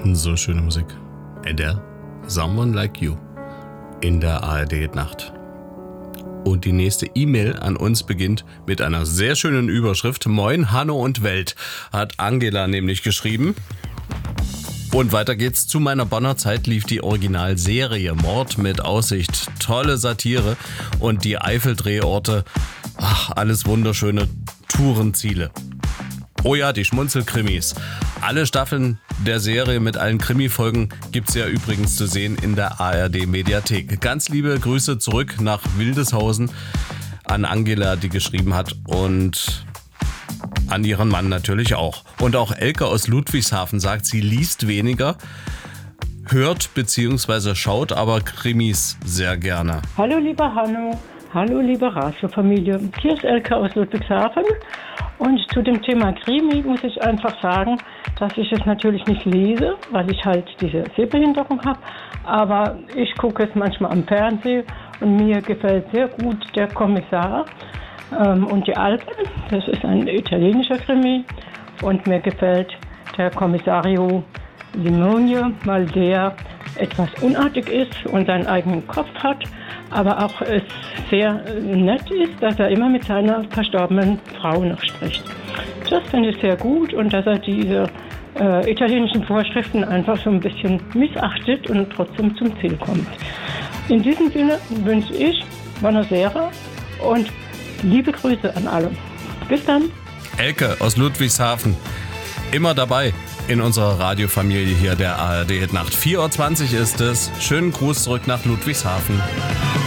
So schöne Musik. Adele, Someone Like You in der ARD-Nacht. Und die nächste E-Mail an uns beginnt mit einer sehr schönen Überschrift. Moin, Hanno und Welt, hat Angela nämlich geschrieben. Und weiter geht's. Zu meiner Bonner Zeit lief die Originalserie Mord mit Aussicht. Tolle Satire und die Eifeldrehorte. Ach, alles wunderschöne Tourenziele. Oh ja, die Schmunzelkrimis. Alle Staffeln der Serie mit allen Krimifolgen gibt's ja übrigens zu sehen in der ARD-Mediathek. Ganz liebe Grüße zurück nach Wildeshausen an Angela, die geschrieben hat, und an ihren Mann natürlich auch. Und auch Elke aus Ludwigshafen sagt, sie liest weniger, hört bzw. schaut aber Krimis sehr gerne. Hallo lieber Hanno, hallo liebe Radio-Familie. Hier ist Elke aus Ludwigshafen. Und zu dem Thema Krimi muss ich einfach sagen, dass ich es natürlich nicht lese, weil ich halt diese Sehbehinderung habe. Aber ich gucke es manchmal am Fernsehen und mir gefällt sehr gut der Kommissar und die Alpen. Das ist ein italienischer Krimi. Und mir gefällt der Kommissario Limone, weil der etwas unartig ist und seinen eigenen Kopf hat, aber auch es sehr nett ist, dass er immer mit seiner verstorbenen Frau noch spricht. Das finde ich sehr gut, und dass er diese italienischen Vorschriften einfach so ein bisschen missachtet und trotzdem zum Ziel kommt. In diesem Sinne wünsche ich Buonasera und liebe Grüße an alle. Bis dann. Elke aus Ludwigshafen, immer dabei in unserer Radiofamilie hier der ARD-Nacht. 4.20 Uhr ist es. Schönen Gruß zurück nach Ludwigshafen.